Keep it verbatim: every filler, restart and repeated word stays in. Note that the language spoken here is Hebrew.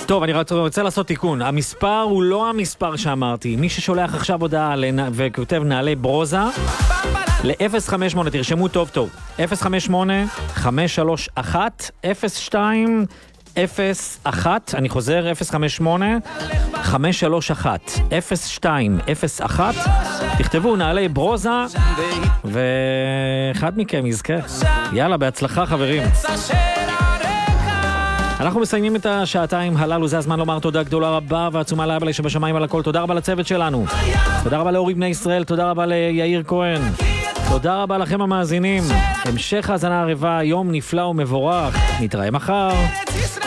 טוב, אני רוצה לעשות תיקון. המספר הוא לא המספר שאמרתי. מי ששולח עכשיו הודעה וכותב נעלי ברוזה, ל-אפס חמש שמונה, תרשמו טוב טוב. אפס חמש שמונה חמש שלוש אחת אפס שתיים אפס אחת, אני חוזר, אפס חמש שמונה חמש שלוש אחת אפס שתיים אפס אחת. תכתבו נעלי ברוזה, ואחד מכם יזכה. יאללה, בהצלחה חברים. אנחנו מסיימים את השעתיים הללו, זה הזמן לומר תודה גדולה רבה ועצומה לאבא שבשמיים על הכל. תודה רבה לצוות שלנו, תודה רבה לאורי בני ישראל, תודה רבה ליאיר כהן, תודה רבה לכם המאזינים. המשך האזנה ערבה, יום נפלא ומבורך, נתראה מחר.